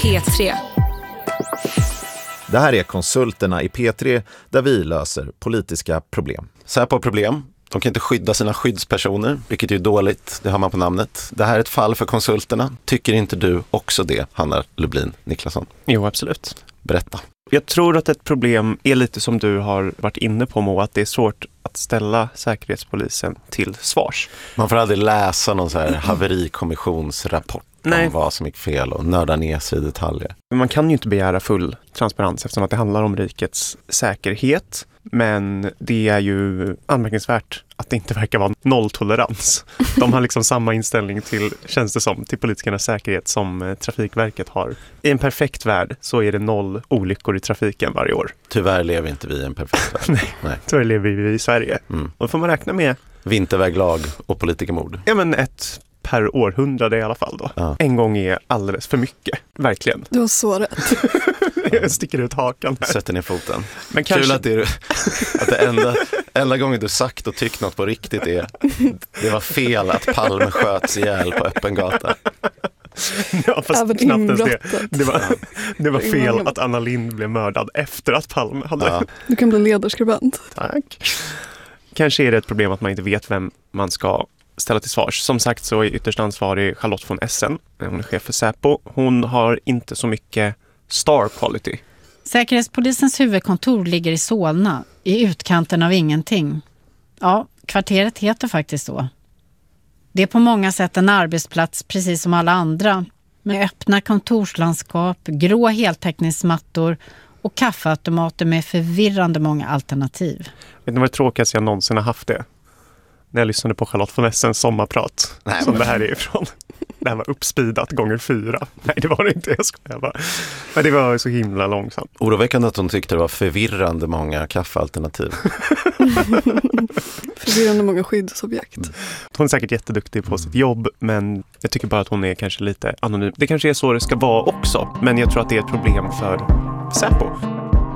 P3. Det här är Konsulterna i P3 där vi löser politiska problem. Säpo har problem. De kan inte skydda sina skyddspersoner, vilket är ju dåligt. Det har man på namnet. Det här är ett fall för konsulterna. Tycker inte du också det, Hanna Lublin Niklasson? Jo, absolut. Berätta. Jag tror att ett problem är lite som du har varit inne på, Moa, att det är svårt att ställa Säkerhetspolisen till svars. Man får aldrig läsa någon så här haverikommissionsrapport om vad som gick fel och nörda ner sig i detaljer. Man kan ju inte begära full transparens eftersom att det handlar om rikets säkerhet. Men det är ju anmärkningsvärt att det inte verkar vara nolltolerans. De har liksom samma inställning till, känns det som, till politikernas säkerhet som Trafikverket har. I en perfekt värld så är det 0 olyckor i trafiken varje år. Tyvärr lever inte vi i en perfekt värld. Nej. Tyvärr lever vi i Sverige. Och får man räkna med vinterväglag och politikermord. Ja, men ett per århundrade i alla fall då. Ja. En gång är alldeles för mycket, verkligen. Du har så rätt. Jag sticker ut hakan här. Sätter ner foten. Men kanske... Kul att det enda gången du sagt och tyckt något på riktigt är det var fel att Palme sköts ihjäl på öppen gata. Ja, fast även knappt det. Det var fel många... att Anna Lindh blev mördad efter att Palme hade... Ja. Du kan bli ledarskribent. Tack. Kanske är det ett problem att man inte vet vem man ska ställa till svars. Som sagt så är ytterst ansvarig Charlotte von Essen. Hon är chef för Säpo. Hon har inte så mycket star quality. Säkerhetspolisens huvudkontor ligger i Solna, i utkanten av ingenting. Ja, kvarteret heter faktiskt så. Det är på många sätt en arbetsplats precis som alla andra. Med öppna kontorslandskap, grå heltäckningsmattor och kaffeautomater med förvirrande många alternativ. Vet ni vad det tråkigaste jag någonsin har haft det? När jag lyssnade på Charlotte von Essens sommarprat. Som det här är ifrån. Det här var uppspeedat gånger 4. Nej, det var det inte, jag skojar bara. Men det var så himla långsamt. Oroväckande att hon tyckte det var förvirrande många kaffealternativ. Förvirrande många skyddsobjekt. Hon är säkert jätteduktig på sitt jobb, men jag tycker bara att hon är kanske lite anonym. Det kanske är så det ska vara också, men jag tror att det är ett problem för Säpo.